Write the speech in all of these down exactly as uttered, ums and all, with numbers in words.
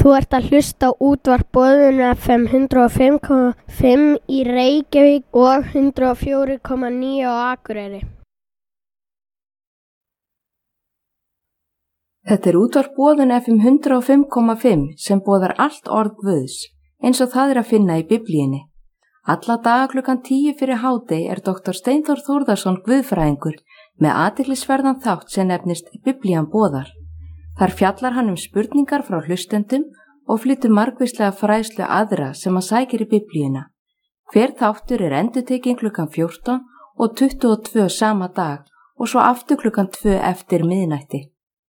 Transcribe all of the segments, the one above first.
Þú ert að hlusta á útvarp Boðun F M hundrað og fimm komma fimm í Reykjavík og hundrað og fjögur komma níu á Akureyri. Þetta er útvarp Boðun F M hundrað og fimm komma fimm sem boðar allt orð Guðs, eins og það er að finna í Biblíunni. Alla daga klukkan tíu fyrir hádegi er doktor Steinþór Þórðarson guðfræðingur með athyglisverðan þátt sem nefnist Biblían boðar. Þar fjallar hann um spurningar frá hlustendum og flytur margvíslega fræðslu aðra sem hann sækir í Biblíuna. Hver þáttur er endurtekinn klukkan fjórtán og tuttugu og tvö sama dag og svo aftur klukkan tvö eftir miðnætti.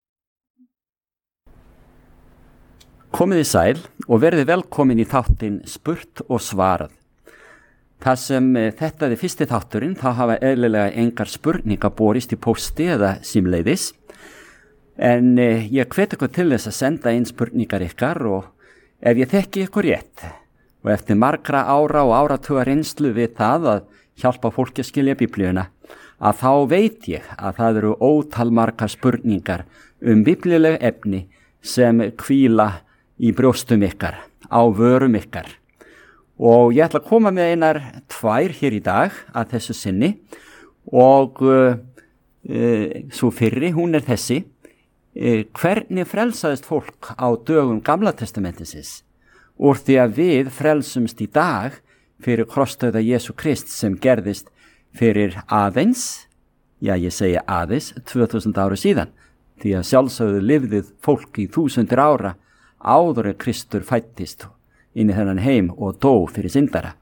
Komið í sæl og verðið velkomin í þáttinn Spurt og svarað. Það sem þetta er fyrsti þátturinn, þá hafa eðlilega engar spurningar borist í pósti eða símleiðis. En eh, ég hvet ykkur til þess að senda inn spurningar ykkar og ef ég þekki ykkur rétt og eftir margra ára og áratuga reynslu við það að hjálpa fólki að skilja Biblíuna, að þá veit ég að það eru ótal margar spurningar um biblíuleg efni sem hvíla í brjóstum ykkar, á vörum ykkar. Og ég ætla að koma með einar tvær hér í dag að þessu sinni og uh, uh, svo fyrri, hún er þessi. Hvernig frelsaðist fólk á dögum Gamla testamentisins úr því að við frelsumst í dag fyrir krossdauða Jesú Krist sem gerðist fyrir aðeins, já ég segi aðeins, tvö þúsund ára síðan, því að sjálfsögðu lifðið fólk í þúsundir ára áður en Kristur fættist inn í þennan heim og dó fyrir syndara.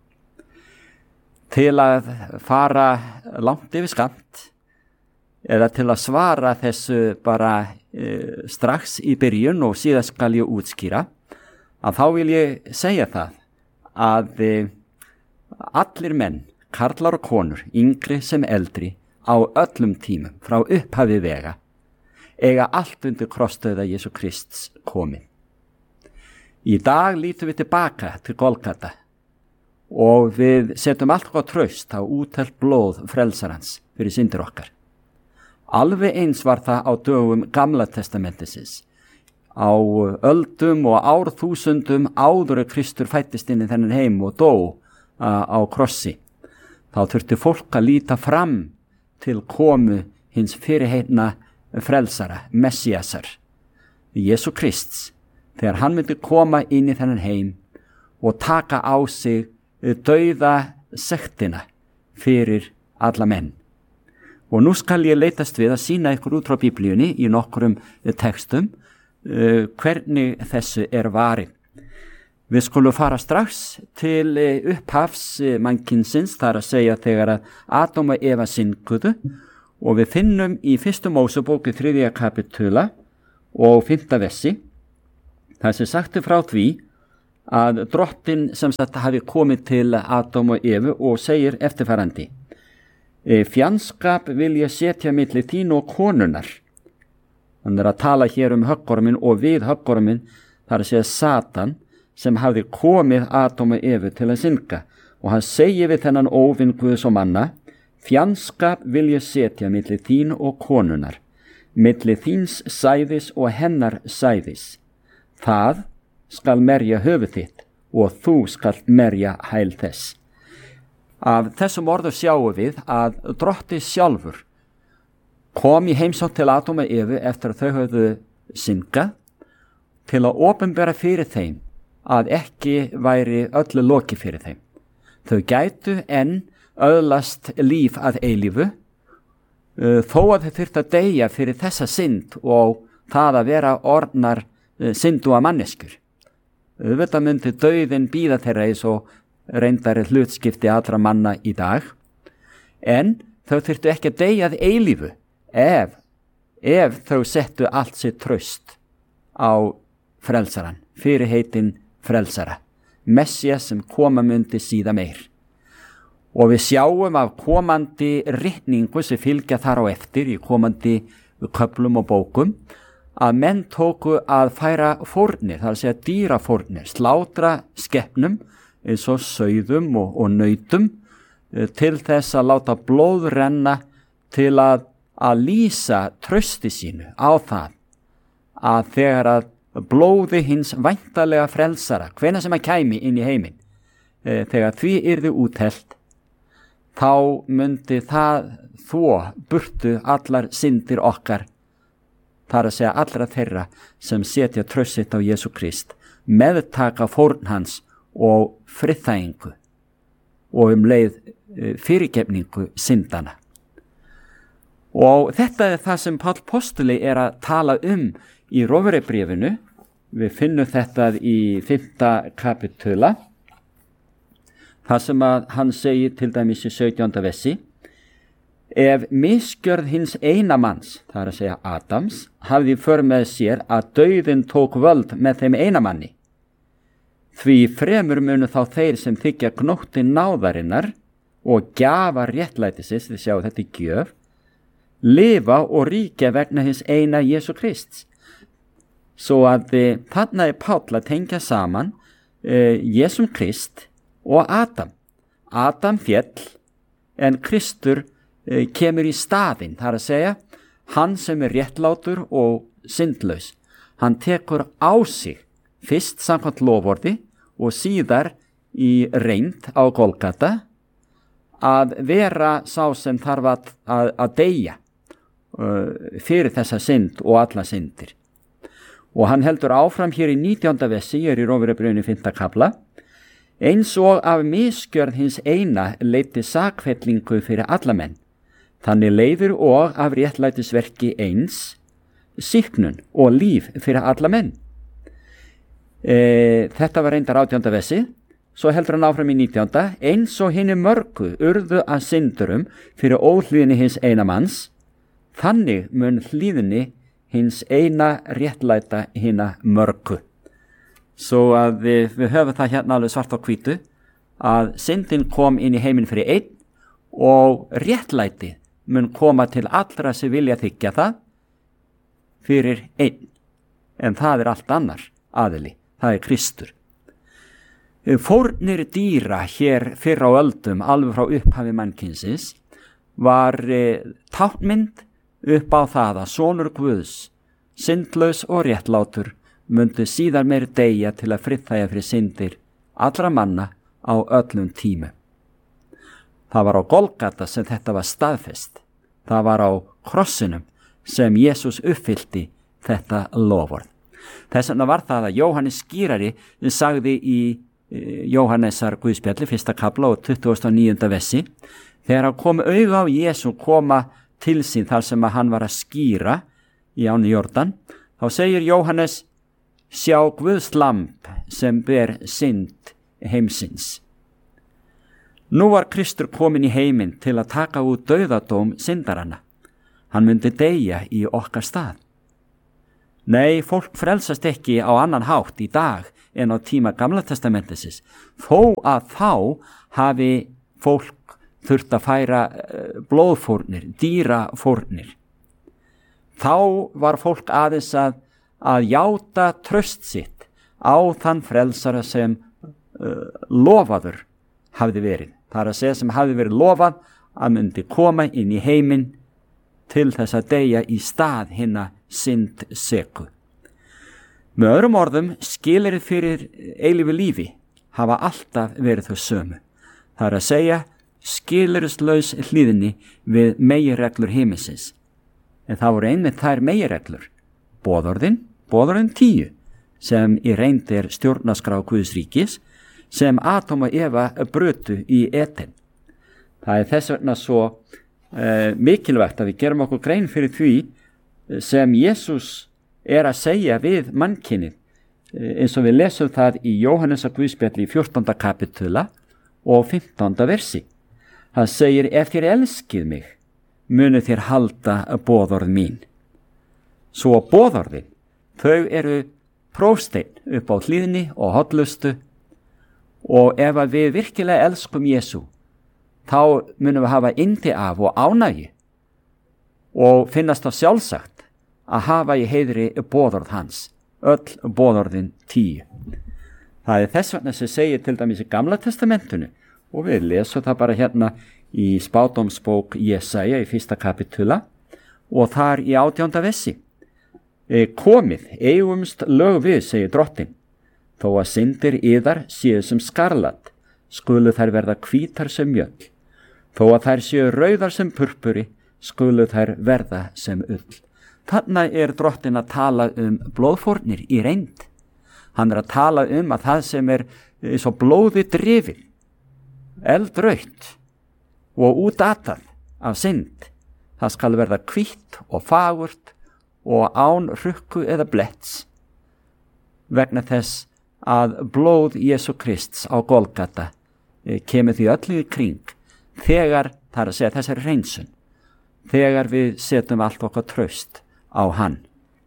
Til að fara langt yfir skamt eða til að svara þessu bara e, strax í byrjun og síðan skal ég útskýra, að þá vil ég segja það að e, allir menn, karlar og konur, yngri sem eldri, á öllum tímum frá upphafi vega, eiga allt undir krossdauða Jesú Krists komið. Í dag lítum við tilbaka til Golgata og við setjum allt gott traust á útelt blóð frelsarans fyrir syndir okkar. Alveg eins var það á dögum Gamla testamentisins. Á öldum og árþúsundum áður en Kristur fættist inn í þennan heim og dó uh, á krossi. Þá þurfti fólk að líta fram til komu hins fyrirheitna frelsara, Messiasar, Jesú Krists, þegar hann myndi koma inn í þennan heim og taka á sig dauða sektina fyrir alla menn. Og nú skal ég leitast við að sýna ykkur út frá Biblíunni í nokkrum textum uh, hvernig þessu er varið. Við skulum fara strax til uh, upphafs uh, mannkynsins, þar að segja þegar að Adam og Eva synguðu, og við finnum í fyrstu Mósebók í þriðja kapitula og fimmta versi, þar sem sagti frá því að drottinn sem sagt hafi komið til Adam og Evu og segir eftirfarandi: Fjandskap vil ég setja milli þín og konunnar. Hann er að tala hér um höggorminn og við höggorminn, þar að segja Satan, sem hafði komið Adam og Evu til að synga. Og hann segir við þennan óvinn Guðs og manna: Fjandskap vil ég setja milli þín og konunnar, milli þíns sæðis og hennar sæðis. Það skal merja höfuð þitt og þú skal merja hæl þess. Af þessum orðum sjáum við að drottinn sjálfur kom í heimsókn til Adam og Evu eftir að þau höfðu syngað til að opinbera fyrir þeim að ekki væri öllu lokið fyrir þeim. Þau gætu enn öðlast líf að eilífu þó að þau þurftu að deyja fyrir þessa synd og það að vera orðnar syndúa manneskjur. Auðvitað myndi dauðinn bíða þeirra eins og reyndari hlutskipti allra manna í dag, en þau þurftu ekki að deyja að eilífu ef, ef þau settu allt sitt traust á frelsaran, fyrirheitin frelsara, Messias sem koma myndi síðan meir. Og við sjáum af komandi ritningu sem fylgja þar á eftir í komandi köflum og bókum að menn tóku að færa fórnir, það er að segja dýrafórnir, slátra skepnum eins og sauðum og, og nautum til þess að láta blóð renna til að, að lýsa trausti sínu á það að þegar að blóði hins væntalega frelsara, hvenær sem hann kæmi inn í heiminn, e, þegar því yrði úthellt, þá myndi það þvo burtu allar syndir okkar, þar að segja allra þeirra sem setja traust sitt á Jesú Krist, meðtaka fórn hans og friðþægingu og um leið fyrirgefningu syndana. Og þetta er það sem Páll postuli er að tala um í Rómverjabréfinu. Við finnum þetta í fimmta kapitula, þar sem að hann segir til dæmis í sautjánda versi: ef misgjörð hins eina manns, það er að segja Adams, hafði í för með sér að dauðinn tók völd með þeim eina manni, því fremur munu þá þeir sem þykja gnótti náðarinnar og gjafa réttlætisins, þið sjáu þetta í gjöf, lifa og ríkja vegna hins eina Jesú Krists. Svo að e, þarna er Páll að tengja saman e, Jesú Krist og Adam. Adam féll en Kristur e, kemur í staðinn, það er að segja hann sem er réttlátur og syndlaus. Hann tekur á sig fyrst samkvæmt loforði og síðar í reynd á Golgata að vera sá sem þarf að, að, að deyja uh, fyrir þessa synd og alla syndir. Og hann heldur áfram hér í nítjánda versi, ég er í Rómverjabréfinu fimmta kafla: eins og af misgjörð hins eina leiddi sakfellingu fyrir alla menn, þannig leiðir og af réttlætisverki eins sýknun og líf fyrir alla menn. E, þetta var reyndar átjánda versi. Svo heldur hann áfram í nítjánda: eins og hinni mörgu urðu að syndurum fyrir óhlýðni hins eina manns, þannig mun hlýðni hins eina réttlæta hinna mörgu. Svo að við, við höfum það hérna alveg svart á hvítu að syndin kom inn í heiminn fyrir einn og réttlæti mun koma til allra sem vilja þiggja það fyrir einn, en það er allt annar aðili, það er Kristur. Fórnir dýra hér fyrr á öldum, alveg frá upphafi mannkynsins, var e, táknmynd upp á það að sonur Guðs, syndlaus og réttlátur, myndu síðar meir deyja til að friðþægja fyrir syndir allra manna á öllum tímum. Það var á Golgata sem þetta var staðfest. Það var á krossinum sem Jesús uppfyllti þetta loforð. Þess vegna var það að Jóhannes skýrari sagði í Jóhannesar Guðspjalli, fyrsta kafla og tuttugasta og níunda versi, þegar hann kom auga á Jesú koma til sín þar sem að hann var að skýra í áni Jordan, þá segir Jóhannes: sjá Guðs lamb sem ber synd heimsins. Nú var Kristur komin í heiminn til að taka út dauðadóm syndaranna. Hann myndi deyja í okkar stað. Nei, fólk frelsast ekki á annan hátt í dag en á tíma Gamla testamentisins, þó að þá hafi fólk þurft að færa blóðfórnir, dýrafórnir. Þá var fólk aðeins að, að játa traust sitt á þann frelsara sem uh, lofaður hafði verið. Það er að segja sem hafði verið lofað að myndi koma inn í heiminn til þess að deyja í stað hinna syndseku. Með öðrum orðum, skilyrði fyrir eilífu lífi hafa alltaf verið þau sömu. Það er að segja skilyrðislaus hlýðni við meginreglur himinsins. En það voru einmitt þær meginreglur, boðorðin, boðorðin tíu, sem í reynd er stjórnarskrá Guðs ríkis, sem Adam og Eva brutu í Eden. Það er þess vegna svo uh, mikilvægt að við gerum okkur grein fyrir því sem Jesús er að segja við mannkynið, eins og við lesum það í Jóhannesar Guðspjalli í fjórtánda kapitula og fimmtánda versi. Það segir: ef þér elskið mig, munu þér halda boðorð mín. Svo boðorðin, þau eru prófsteinn upp á hlýðni og hollustu, og ef að við virkilega elskum Jesú, þá munum við hafa yndi af og ánægi og finnast það sjálfsagt að hafa í heiðri boðorð hans, öll boðorðin tíu. Það er þess vegna sem segir til dæmis í Gamla testamentinu, og við lesum það bara hérna í spádómsbók Jesaja í fyrsta kapitula og þar í átjánda versi. E, komið, eigumst lög við, segir drottin. Þó að syndir yðar séu sem skarlat, skulu þær verða hvítar sem mjöll. Þó að þær séu rauðar sem purpuri, skulu þær verða sem ull. Þarna er drottin að tala um blóðfórnir í reynd. Hann er að tala um að það sem er svo blóði drifið, eldrautt og útatað af synd, það skal verða hvítt og fagurt og án rukku eða bletts, vegna þess að blóð Jesú Krists á Golgata kemur því öllu í kring þegar, það er að segja þessari hreinsun, þegar við setjum allt okkar traust á hann.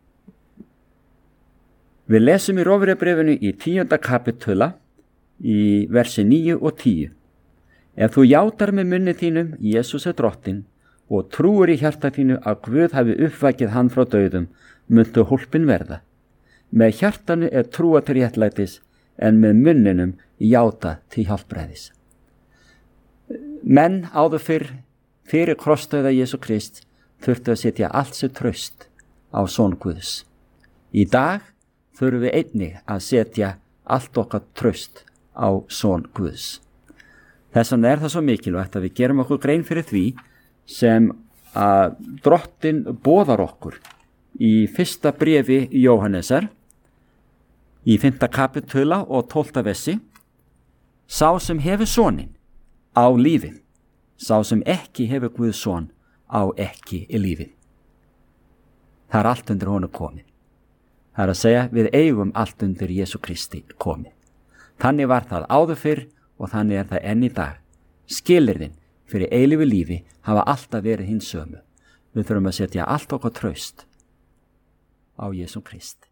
Við lesum í Rómverjabréfinu í tíunda kapitula í versi níu og tíu. Ef þú játar með munni þínum Jesús er drottin og trúir í hjarta þínu að Guð hafi uppvækið hann frá dauðum, muntu hólpin verða. Með hjartanu er trúa til réttlætis, en með munninum játa til hjálpræðis. Menn áður fyrr, fyrir krossdauða Jesú Krist, þurftu að setja allt sér traust á son Guðs. Í dag þurfum við einnig að setja allt okkar traust á son Guðs. Þess vegna er það svo mikilvægt að við gerum okkur grein fyrir því sem að drottin boðar okkur í fyrsta bréfi Jóhannesar, í fimmta kapitula og tólfta versi. Sá sem hefur sonin á lífið, sá sem ekki hefur Guðs son á ekki í lífið. Það er allt undir honum komið. Það er að segja, við eigum allt undir Jesú Kristi komið. Þannig var það áður fyrr og þannig er það enn í dag. Skilyrðin fyrir eilífu lífi hafa alltaf verið hins sömu. Við þurfum að setja allt okkar traust á Jesú Krist.